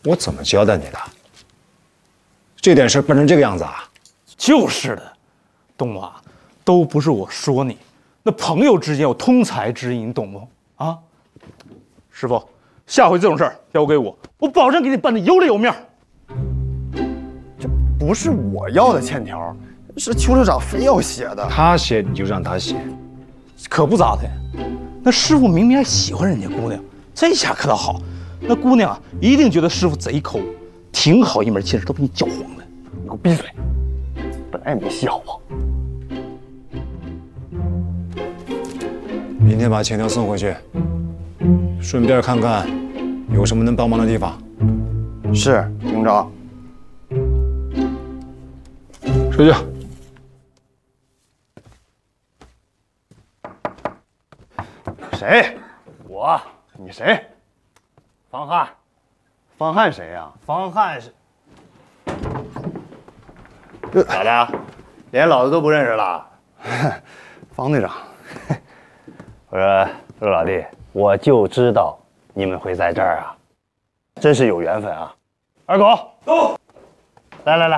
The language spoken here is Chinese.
我怎么交代你的？这点事办成这个样子啊？ 就是的，东啊，都不是我说你，那朋友之间有通财之义，你懂不？啊，师傅，下回这种事儿交给我，我保证给你办得有脸有面儿。 这不是我要的欠条，是邱社长非要写的。 他写你就让他写， 可不咋的，那师傅明明还喜欢人家姑娘，这下可倒好，那姑娘啊一定觉得师傅贼抠，挺好一门亲事都被你搅黄了。 你给我闭嘴！本来也没戏好不好？ 明天把欠条送回去，顺便看看有什么能帮忙的地方。 是，营长。 睡觉。 谁？ 我， 你谁？ 方汉， 方汉谁呀？ 方汉是咋的？连老子都不认识了？ 方队长。 我说老弟，我就知道你们会在这儿啊，真是有缘分啊！二狗，走，来来来。